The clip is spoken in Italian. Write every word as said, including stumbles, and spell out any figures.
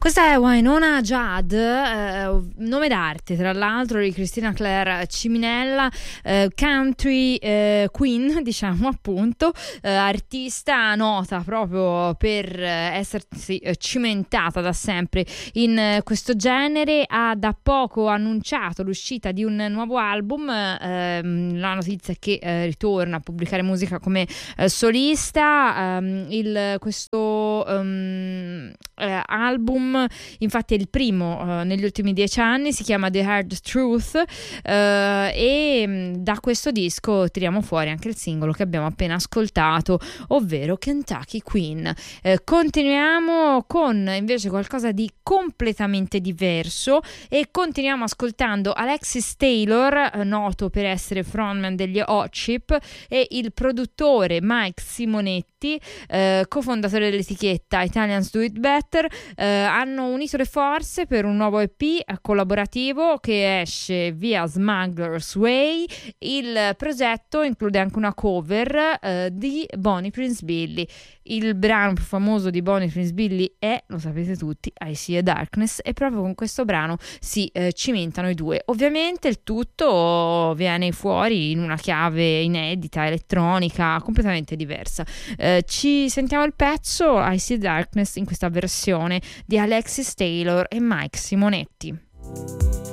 Questa è Wynonna Judd, eh, nome d'arte tra l'altro di Christina Claire Ciminella, eh, country eh, queen, diciamo appunto, eh, artista nota proprio per eh, essersi eh, cimentata da sempre in eh, questo genere. Ha da poco annunciato l'uscita di un nuovo album, ehm, la notizia è che eh, ritorna a pubblicare musica come eh, solista. ehm, il, questo um, eh, album infatti è il primo eh, negli ultimi dieci anni, si chiama The Hard Truth, eh, e mh, da questo disco tiriamo fuori anche il singolo che abbiamo appena ascoltato, ovvero Kentucky Queen. Eh, continuiamo con invece qualcosa di completamente diverso e continuiamo ascoltando Alexis Taylor, eh, noto per essere frontman degli Hot Chip, e il produttore Mike Simonetti, eh, cofondatore dell'etichetta Italians Do It Better. eh, hanno unito le forze per un nuovo E P collaborativo che esce via Smuggler's Way. Il progetto include anche una cover eh, di Bonnie Prince Billy. Il brano più famoso di Bonnie Prince Billy è, lo sapete tutti, I See a Darkness, e proprio con questo brano si eh, cimentano i due. Ovviamente il tutto viene fuori in una chiave inedita, elettronica, completamente diversa. Eh, ci sentiamo il pezzo I See a Darkness in questa versione di Alexis Taylor e Mike Simonetti.